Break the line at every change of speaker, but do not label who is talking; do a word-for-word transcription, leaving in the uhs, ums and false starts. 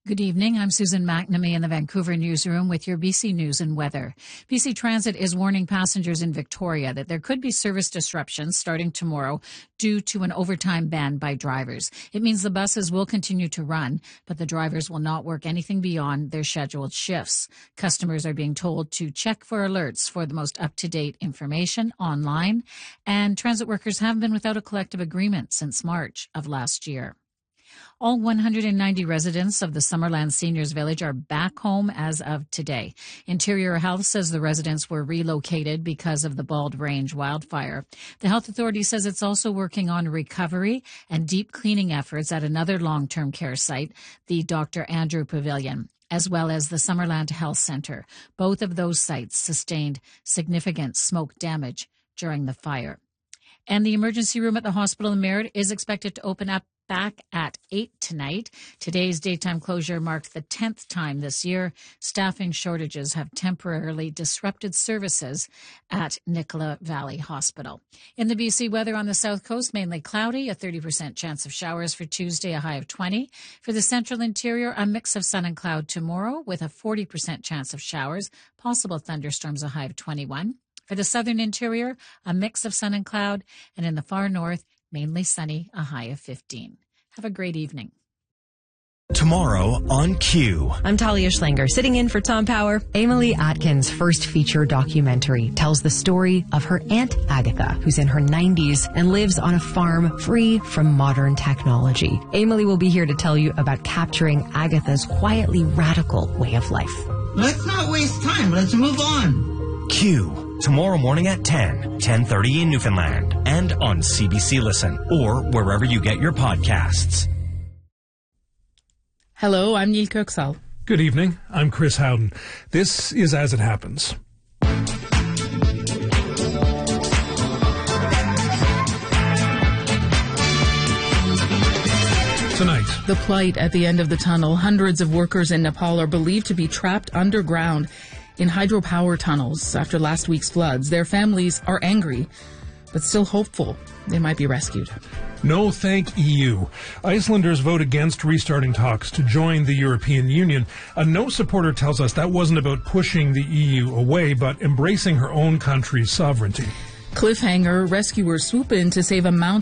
Good evening. I'm Susan McNamee in the Vancouver newsroom with your B C News and weather. B C Transit is warning passengers in Victoria that there could be service disruptions starting tomorrow due to an overtime ban by drivers. It means the buses will continue to run, but the drivers will not work anything beyond their scheduled shifts. Customers are being told to check for alerts for the most up-to-date information online, and transit workers have been without a collective agreement since March of last year. All one hundred ninety residents of the Summerland Seniors Village are back home as of today. Interior Health says the residents were relocated because of the Bald Range wildfire. The health authority says it's also working on recovery and deep cleaning efforts at another long-term care site, the Doctor Andrew Pavilion, as well as the Summerland Health Centre. Both of those sites sustained significant smoke damage during the fire. And the emergency room at the hospital in Merritt is expected to open up back at eight tonight. Today's daytime closure marked the tenth time this year. Staffing shortages have temporarily disrupted services at Nicola Valley Hospital. In the B C weather on the south coast, mainly cloudy, a thirty percent chance of showers for Tuesday, a high of twenty. For the central interior, a mix of sun and cloud tomorrow with a forty percent chance of showers, possible thunderstorms, a high of twenty-one. For the southern interior, a mix of sun and cloud, and in the far north, mainly sunny, a high of fifteen. Have a great evening.
Tomorrow on Q.
I'm Talia Schlanger, sitting in for Tom Power. Emily Atkins' first feature documentary tells the story of her Aunt Agatha, who's in her nineties and lives on a farm free from modern technology. Emily will be here to tell you about capturing Agatha's quietly radical way of life.
Let's not waste time. Let's move on.
Q. Tomorrow morning at ten, ten thirty in Newfoundland, and on C B C Listen, or wherever you get your podcasts.
Hello, I'm Neil Kirksall.
Good evening, I'm Chris Howden. This is As It Happens. Tonight.
The plight at the end of the tunnel. Hundreds of workers in Nepal are believed to be trapped underground in hydropower tunnels after last week's floods. Their families are angry, but still hopeful they might be rescued.
No thank E U. Icelanders vote against restarting talks to join the European Union. A no supporter tells us that wasn't about pushing the E U away, but embracing her own country's sovereignty.
Cliffhanger, rescuers swoop in to save a mountain